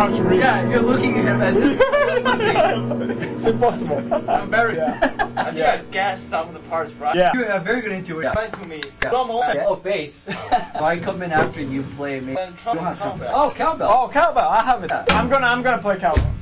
how to read. Yeah, you're looking at him as if It's impossible. I'm very. I think I guessed some of the parts right. Yeah. You're a very good intuition. Explain to me. Yeah. Oh, bass. Why come in after you play? Maybe Then you don't have trumpet. trumpet. Oh, cowbell. Oh, cowbell. I have it. I'm gonna play cowbell.